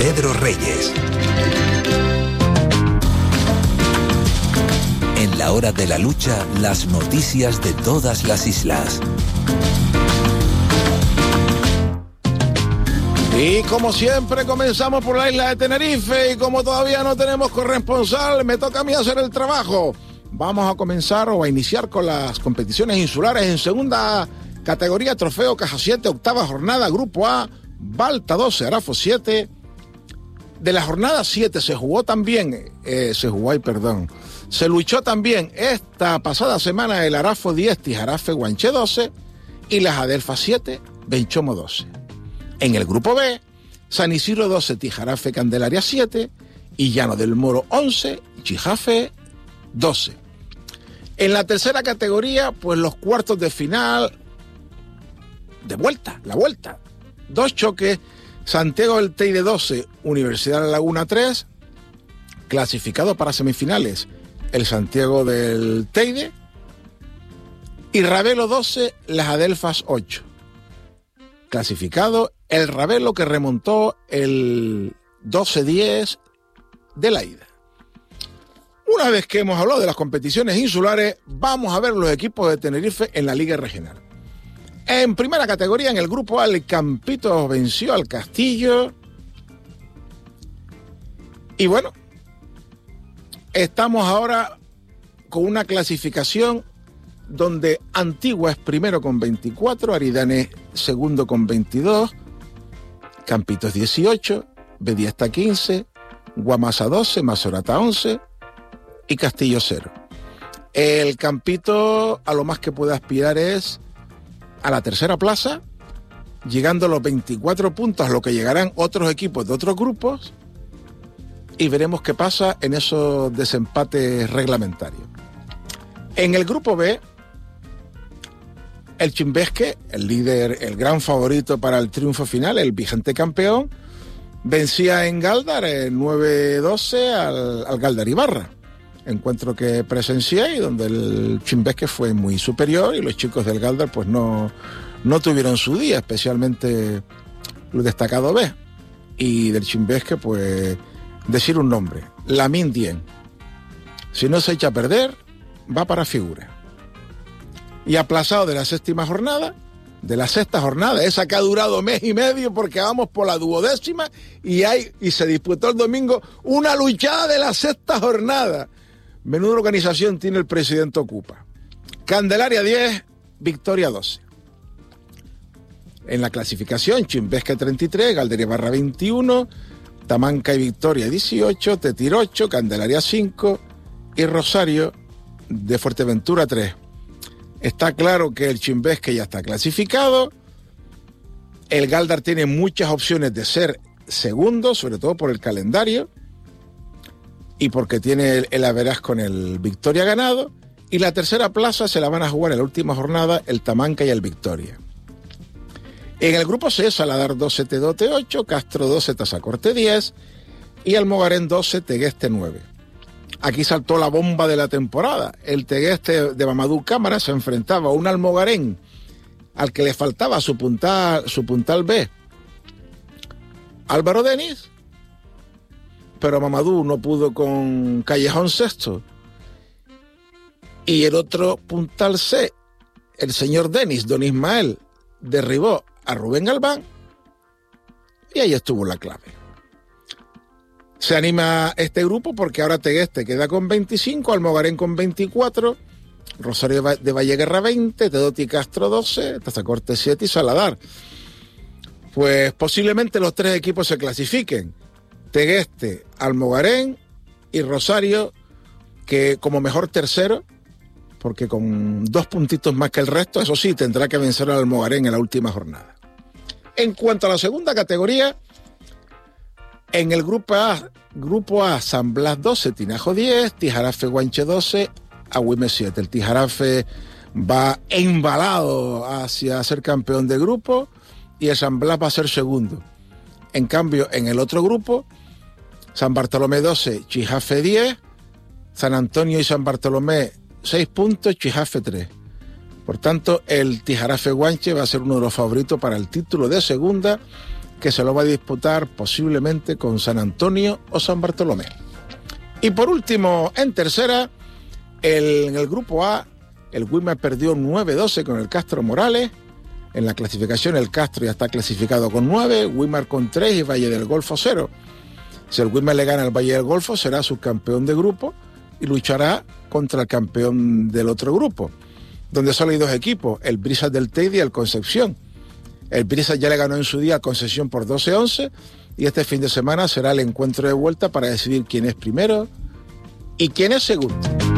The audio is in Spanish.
Pedro Reyes. En la hora de la lucha, las noticias de todas las islas. Y como siempre comenzamos por la isla de Tenerife y como todavía no tenemos corresponsal, me toca a mí hacer el trabajo. Vamos a comenzar o a iniciar con las competiciones insulares en segunda categoría, trofeo Caja 7, octava jornada, Grupo A, Balta 12, Arafo 7. De la jornada 7 se jugó también, se luchó también esta pasada semana el Arafo 10, Tijarafe Guanche 12 y las Adelfa 7, Benchomo 12. En el Grupo B, San Isidro 12, Tijarafe Candelaria 7 y Llano del Moro 11, Chijafe 12. En la tercera categoría, pues los cuartos de final la vuelta. 2 choques, Santiago del Teide 12, Universidad de la Laguna 3, clasificado para semifinales el Santiago del Teide, y Ravelo 12, las Adelfas 8. Clasificado el Ravelo que remontó el 12-10 de la ida. Una vez que hemos hablado de las competiciones insulares, vamos a ver los equipos de Tenerife en la Liga Regional. En primera categoría, en el Grupo A, el Campito venció al Castillo. Y bueno, estamos ahora con una clasificación donde Antigua es primero con 24, Aridane segundo con 22, Campito es 18, Bedia está 15, Guamasa 12, Mazorata 11 y Castillo 0. El Campito a lo más que puede aspirar es a la tercera plaza, llegando a los 24 puntos, a lo que llegarán otros equipos de otros grupos, y veremos qué pasa en esos desempates reglamentarios. En el Grupo B, el Chimbesque, el líder, el gran favorito para el triunfo final, el vigente campeón, vencía en Gáldar 9-12 al Gáldar Ibarra. Encuentro que presencié y donde el Chimbesque fue muy superior y los chicos del Gáldar pues no tuvieron su día, especialmente el destacado B. Y del Chimbesque pues decir un nombre, Lamin Dien. Si no se echa a perder, va para figura. Y aplazado de la sexta jornada, esa que ha durado mes y medio porque vamos por la 12ª y se disputó el domingo una luchada de la sexta jornada. Menuda organización tiene el presidente Ocupa. Candelaria 10, Victoria 12. En la clasificación, Chimbesque 33, Galderia Barra 21, Tamanca y Victoria 18, Tetir 8, Candelaria 5 y Rosario de Fuerteventura 3. Está claro que el Chimbesque ya está clasificado. El Gáldar tiene muchas opciones de ser segundo, sobre todo por el calendario y porque tiene el averaz con el Victoria ganado. Y la tercera plaza se la van a jugar en la última jornada el Tamanca y el Victoria. En el grupo C, Saladar 12, Tedote 8, Castro 12, Tazacorte 10 y Almogarén 12, Tegueste 9. Aquí saltó la bomba de la temporada. El Tegueste de Mamadou Cámara se enfrentaba a un Almogarén al que le faltaba su puntal B, Álvaro Denis, pero Mamadou no pudo con Callejón Sexto. Y el otro puntal C, el señor Denis, don Ismael, derribó a Rubén Galván y ahí estuvo la clave. Se anima este grupo porque ahora Tegueste queda con 25, Almogarén con 24, Rosario de Valleguerra 20, Tedote y Castro 12, Tazacorte 7 y Saladar. Pues posiblemente los tres equipos se clasifiquen. Tegueste, Almogarén y Rosario, que como mejor tercero, porque con 2 puntitos más que el resto, eso sí, tendrá que vencer al Almogarén en la última jornada. En cuanto a la segunda categoría, en el Grupo A, San Blas 12, Tinajo 10, Tijarafe Guanche 12, Agüime 7. El Tijarafe va embalado hacia ser campeón de grupo y el San Blas va a ser segundo. En cambio, en el otro grupo, San Bartolomé 12, Chijafe 10, San Antonio y San Bartolomé 6 puntos, Chijafe 3. Por tanto, el Tijarafe Guanche va a ser uno de los favoritos para el título de segunda que se lo va a disputar posiblemente con San Antonio o San Bartolomé. Y por último, en tercera, en el grupo A, el Güímar perdió 9-12 con el Castro Morales. En la clasificación el Castro ya está clasificado con 9, Güímar con 3 y Valle del Golfo 0. Si el Güímar le gana al Valle del Golfo, será subcampeón de grupo y luchará contra el campeón del otro grupo, donde solo hay dos equipos, el Brisas del Teide y el Concepción. El Brisas ya le ganó en su día a Concepción por 12-11 y este fin de semana será el encuentro de vuelta para decidir quién es primero y quién es segundo.